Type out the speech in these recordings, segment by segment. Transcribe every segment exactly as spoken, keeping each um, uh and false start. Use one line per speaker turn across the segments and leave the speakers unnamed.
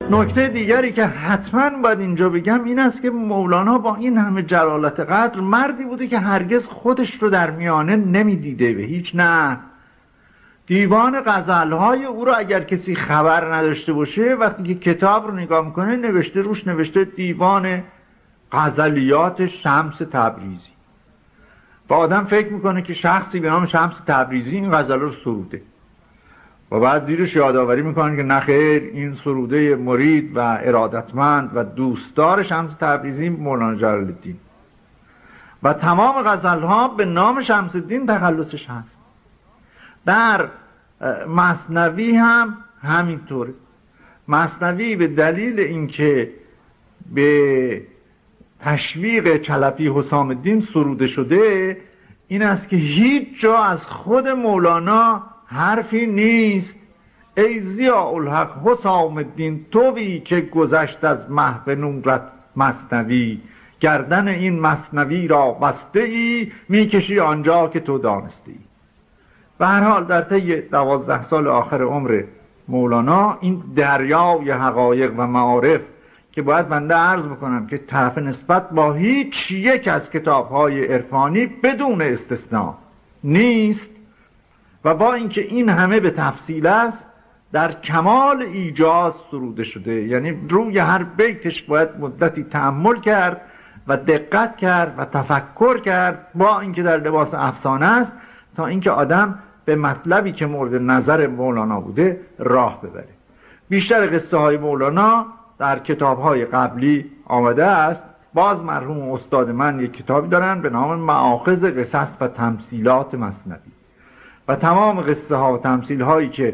نکته دیگری که حتما باید اینجا بگم این است که مولانا با این همه جلالت قدر مردی بوده که هرگز خودش رو در میانه نمیدیده به هیچ نه. دیوان غزلهای او رو اگر کسی خبر نداشته باشه، وقتی که کتاب رو نگاه میکنه نوشته روش نوشته دیوان غزلیات شمس تبریزی و آدم فکر میکنه که شخصی به نام شمس تبریزی این غزل رو سروده و بعد زیرش یادآوری میکنن که نخیر، این سروده مرید و ارادتمند و دوستدار شمس تبریزی مولانا جلال الدین و تمام غزلها به نام شمس الدین تخلصش هست. در مثنوی هم همینطوره. مثنوی به دلیل اینکه به تشویق چلپی حسام الدین سروده شده این است که هیچ جا از خود مولانا حرفی نیست ای ضیاء الحق حسام الدین تویی که گذشت از محو نورت مثنوی، گردن این مثنوی را بسته ای میکشی آنجا که تو دانسته ای. به هر حال در طی دوازده سال آخر عمر مولانا این دریای حقایق و معارف که باید بنده عرض بکنم که طرف نسبت با هیچ یک از کتاب‌های عرفانی بدون استثناء نیست و با اینکه این همه به تفصیل است در کمال ایجاز سروده شده، یعنی روی هر بیتش باید مدتی تأمل کرد و دقت کرد و تفکر کرد با اینکه در لباس افسانه است تا اینکه آدم به مطلبی که مورد نظر مولانا بوده راه ببره. بیشتر قصه های مولانا در کتاب های قبلی آمده است. باز مرحوم استاد من یک کتابی دارن به نام مآخذ قصص و تمثیلات مثنوی و تمام قصه ها و تمثیل هایی که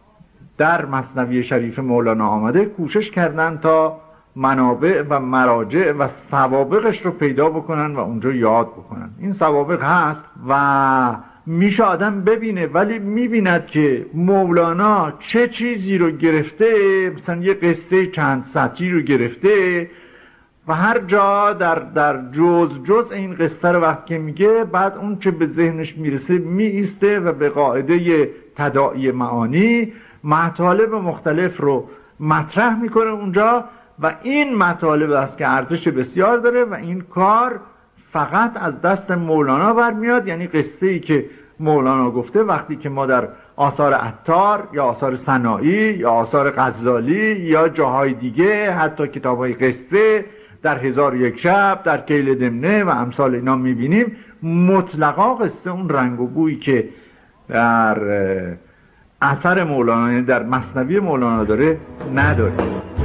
در مثنوی شریف مولانا آمده کوشش کردن تا منابع و مراجع و سوابقش رو پیدا بکنن و اونجا یاد بکنن. این سوابق هست و میشه آدم ببینه، ولی میبیند که مولانا چه چیزی رو گرفته، مثلا یه قصه چند سطری رو گرفته و هر جا در در جز جز این قصه رو وقت که میگه بعد اون چه به ذهنش میرسه میایسته و به قاعده تداعی معانی مطالب مختلف رو مطرح میکنه اونجا و این مطالب است که ارزش بسیار داره و این کار فقط از دست مولانا برمیاد. یعنی قصه ای که مولانا گفته وقتی که ما در آثار عطار یا آثار سنایی یا آثار غزالی یا جاهای دیگه حتی کتاب‌های قصه در هزار و یک شب، در کیل دمنه و امثال اینا میبینیم، مطلقا قصه اون رنگ و بویی که در اثر مولانا در مثنوی مولانا داره نداره.